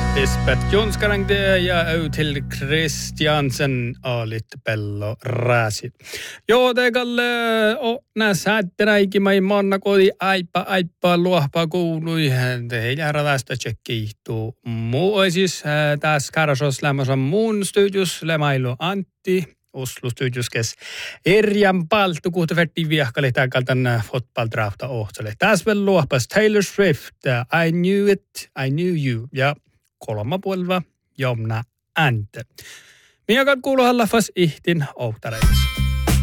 Lisbeth Jonskarang det ja till Christiansen alit pello rääsit. Joo, teikalle nää säättänäikin mai manna kodi aipa luohpa kuului. Teillä radasta tsekkiihtuu. Muu siis tässä karasos lämmössä muun studios lemailu Antti. Oslo-studios, kes erjan paltu, kuhta verti viehkali täältä fotballdrafta ohtele. Tässä vielä luopas Taylor Swift, I Knew It, I Knew You, ja kolmapuolella Jomna Ante. Minä kuuluu hallafas ihtin ohtareissa.